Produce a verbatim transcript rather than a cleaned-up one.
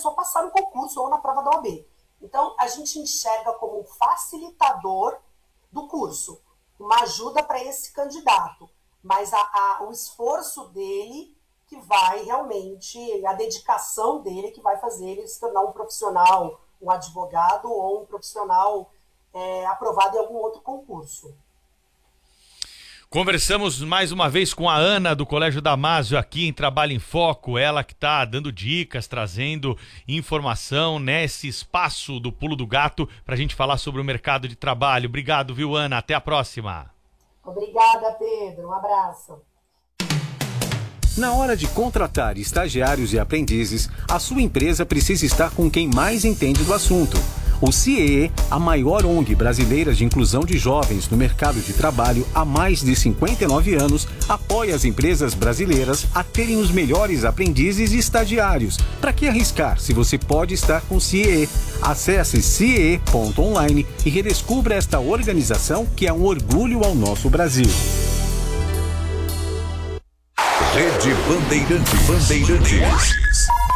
pessoa passar no concurso ou na prova da O A B. Então, a gente enxerga como um facilitador do curso, uma ajuda para esse candidato, mas a, a, o esforço dele que vai realmente, a dedicação dele que vai fazer ele se tornar um profissional, um advogado ou um profissional é, aprovado em algum outro concurso. Conversamos mais uma vez com a Ana do Colégio Damásio aqui em Trabalho em Foco, ela que está dando dicas, trazendo informação nesse espaço do Pulo do Gato para a gente falar sobre o mercado de trabalho. Obrigado, viu, Ana? Até a próxima. Obrigada, Pedro. Um abraço. Na hora de contratar estagiários e aprendizes, a sua empresa precisa estar com quem mais entende do assunto. O C I E, a maior O N G brasileira de inclusão de jovens no mercado de trabalho há mais de cinquenta e nove anos, apoia as empresas brasileiras a terem os melhores aprendizes e estagiários. Para que arriscar se você pode estar com o C I E? Acesse C I E ponto online e redescubra esta organização que é um orgulho ao nosso Brasil. Rede Bandeirantes. Bandeirantes.